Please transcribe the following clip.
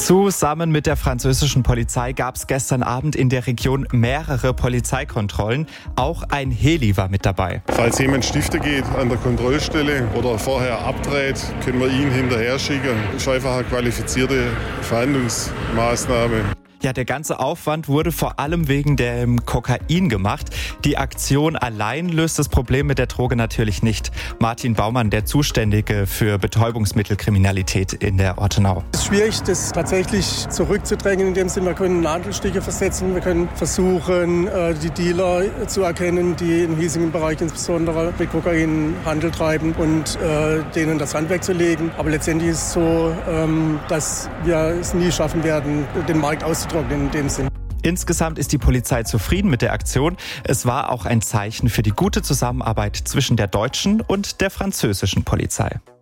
Zusammen mit der französischen Polizei gab es gestern Abend in der Region mehrere Polizeikontrollen. Auch ein Heli war mit dabei. Falls jemand Stifte geht an der Kontrollstelle oder vorher abdreht, können wir ihn hinterher schicken. Das ist einfach eine qualifizierte Verhandlungsmaßnahme. Ja, der ganze Aufwand wurde vor allem wegen dem Kokain gemacht. Die Aktion allein löst das Problem mit der Droge natürlich nicht. Martin Baumann, der Zuständige für Betäubungsmittelkriminalität in der Ortenau. Es ist schwierig, das tatsächlich zurückzudrängen. In dem Sinne, wir können Nadelstiche versetzen. Wir können versuchen, die Dealer zu erkennen, die im hiesigen Bereich insbesondere mit Kokain Handel treiben und denen das Handwerk zu legen. Aber letztendlich ist es so, dass wir es nie schaffen werden, den Markt auszutrocknen in dem Sinn. Insgesamt ist die Polizei zufrieden mit der Aktion. Es war auch ein Zeichen für die gute Zusammenarbeit zwischen der deutschen und der französischen Polizei.